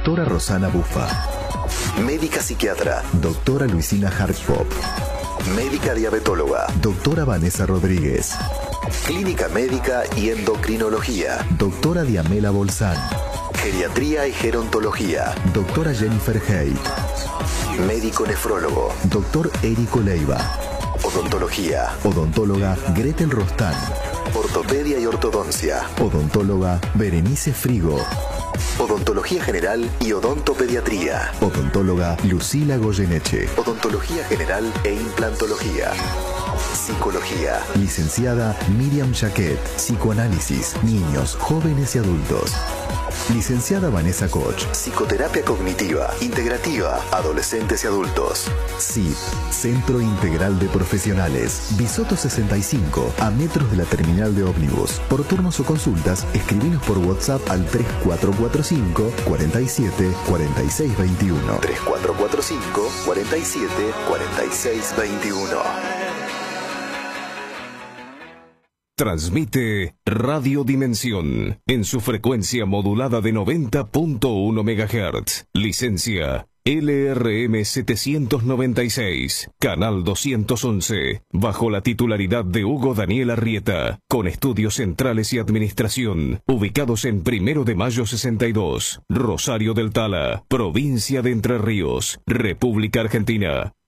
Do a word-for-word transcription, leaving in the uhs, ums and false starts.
doctora Rosana Bufa. Médica psiquiatra, doctora Luisina Hartpop. Médica diabetóloga, doctora Vanessa Rodríguez. Clínica médica y endocrinología, doctora Diamela Bolzán. Geriatría y gerontología, doctora Jennifer Hay. Médico nefrólogo, doctor Érico Leiva. Odontología, odontóloga Gretel Rostán. Ortopedia y ortodoncia, odontóloga Berenice Frigo. Odontología general y odontopediatría, odontóloga Lucila Goyeneche. Odontología general e implantología. Psicología, licenciada Miriam Jaquet. Psicoanálisis, niños, jóvenes y adultos. Licenciada Vanessa Koch. Psicoterapia cognitiva, integrativa, adolescentes y adultos. C I P, Centro Integral de Profesionales. Bisoto sesenta y cinco, a metros de la terminal de ómnibus. Por turnos o consultas, escribinos por WhatsApp al tres cuatro cuatro cinco, cuatro siete, cuatro seis dos uno. tres cuatro cuatro cinco, cuatro siete, cuatro seis dos uno. Transmite Radio Dimensión en su frecuencia modulada de noventa punto uno megahertz. Licencia L R M setecientos noventa y seis, canal doscientos once, bajo la titularidad de Hugo Daniel Arrieta, con estudios centrales y administración, ubicados en Primero de Mayo sesenta y dos, Rosario del Tala, provincia de Entre Ríos, República Argentina.